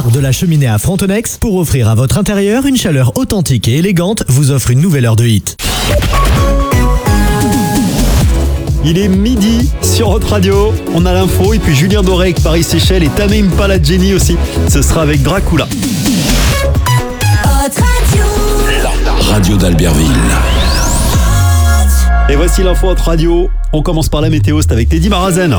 Gare de la Cheminée à Frontenex, pour offrir à votre intérieur une chaleur authentique et élégante, vous offre une nouvelle heure de hit. Il est midi sur Hot Radio, on a l'info et puis Julien Doré avec Paris Seychelles et Tamim Palladjeni aussi. Ce sera avec Dracula. Hot Radio. La radio d'Albertville. Et voici l'info Hot Radio. On commence par la météo, c'est avec Teddy Marazen.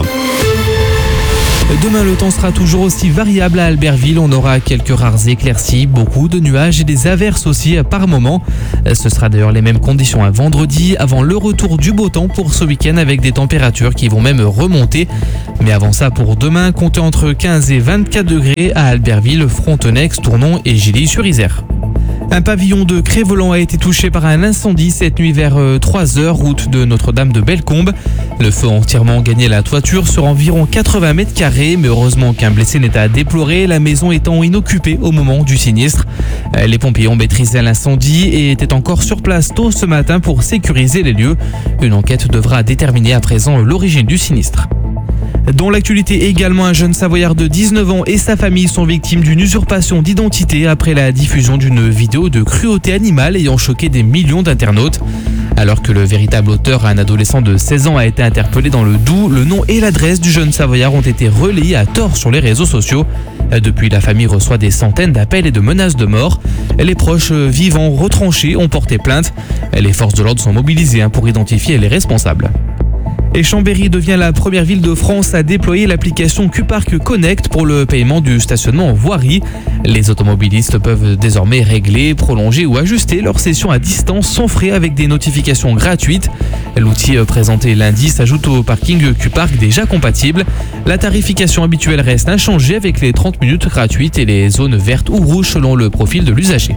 Demain, le temps sera toujours aussi variable à Albertville. On aura quelques rares éclaircies, beaucoup de nuages et des averses aussi par moment. Ce sera d'ailleurs les mêmes conditions à vendredi, avant le retour du beau temps pour ce week-end avec des températures qui vont même remonter. Mais avant ça, pour demain, comptez entre 15 et 24 degrés à Albertville, Frontenex, Tournon et Gilly-sur-Isère. Un pavillon de Crévolan a été touché par un incendie cette nuit vers 3h, route de Notre-Dame de Bellecombe. Le feu a entièrement gagné la toiture sur environ 80 mètres carrés, mais heureusement qu'un blessé n'est à déplorer, la maison étant inoccupée au moment du sinistre. Les pompiers ont maîtrisé l'incendie et étaient encore sur place tôt ce matin pour sécuriser les lieux. Une enquête devra déterminer à présent l'origine du sinistre. Dans l'actualité également, un jeune Savoyard de 19 ans et sa famille sont victimes d'une usurpation d'identité après la diffusion d'une vidéo de cruauté animale ayant choqué des millions d'internautes. Alors que le véritable auteur, un adolescent de 16 ans, a été interpellé dans le Doubs, le nom et l'adresse du jeune Savoyard ont été relayés à tort sur les réseaux sociaux. Depuis, la famille reçoit des centaines d'appels et de menaces de mort. Les proches vivants retranchés ont porté plainte. Les forces de l'ordre sont mobilisées pour identifier les responsables. Et Chambéry devient la première ville de France à déployer l'application Q-Park Connect pour le paiement du stationnement en voirie. Les automobilistes peuvent désormais régler, prolonger ou ajuster leur session à distance sans frais avec des notifications gratuites. L'outil présenté lundi s'ajoute au parking Q-Park déjà compatible. La tarification habituelle reste inchangée avec les 30 minutes gratuites et les zones vertes ou rouges selon le profil de l'usager.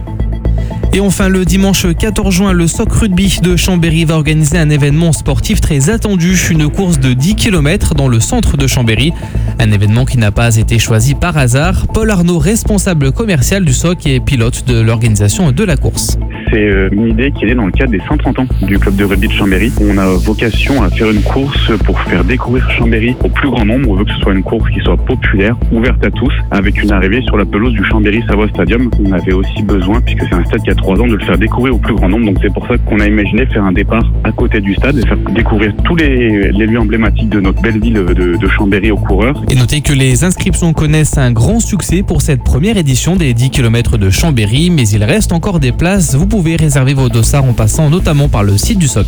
Et enfin, le dimanche 14 juin, le SOC Rugby de Chambéry va organiser un événement sportif très attendu, une course de 10 km dans le centre de Chambéry. Un événement qui n'a pas été choisi par hasard. Paul Arnaud, responsable commercial du SOC et pilote de l'organisation de la course. C'est une idée qui est née dans le cadre des 130 ans du club de rugby de Chambéry. On a vocation à faire une course pour faire découvrir Chambéry au plus grand nombre. On veut que ce soit une course qui soit populaire, ouverte à tous, avec une arrivée sur la pelouse du Chambéry Savoie Stadium. On avait aussi besoin, puisque c'est un stade qui a 3 ans, de le faire découvrir au plus grand nombre. Donc c'est pour ça qu'on a imaginé faire un départ à côté du stade et faire découvrir tous les lieux emblématiques de notre belle ville de Chambéry aux coureurs. Et notez que les inscriptions connaissent un grand succès pour cette première édition des 10 km de Chambéry, mais il reste encore des places. Vous pouvez réserver vos dossards en passant notamment par le site du SOC.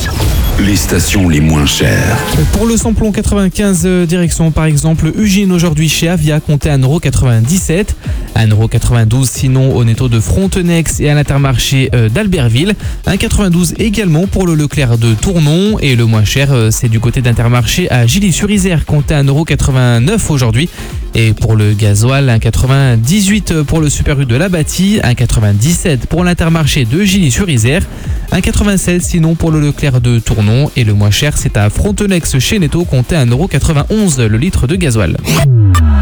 Les stations les moins chères. Pour le samplon 95 direction par exemple Ugine aujourd'hui chez Avia, comptez 1,97 €, 1,92 € sinon au netto de Frontenex et à l'Intermarché d'Albertville, 1,92 € également pour le Leclerc de Tournon et le moins cher c'est du côté d'Intermarché à Gilly-sur-Isère, comptez 1,89 € aujourd'hui. Et pour le gasoil, 1,98 € pour le Super U de la Bâtie, 1,97 € pour l'Intermarché de Gilly-sur-Isère, 1,87 € sinon pour le Leclerc de Tournon et le moins cher c'est à Frontenex chez Netto, comptez 1,91 € le litre de gasoil.